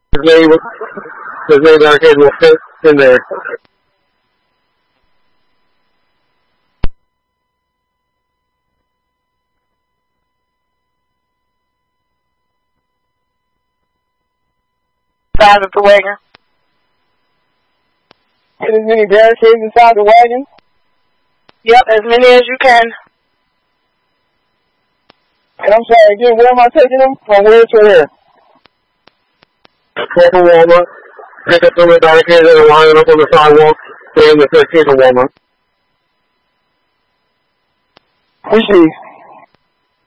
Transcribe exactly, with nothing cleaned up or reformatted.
As many, as many barricades will fit in there. Size of the wagon. Get as many barricades inside the wagon? Yep, as many as you can. And I'm sorry, again, where am I taking them? From where to where? From Walmart. Pick up some of the barricades that are lining up on the sidewalk. Stay in the thirteenth of Walmart. Appreciate you.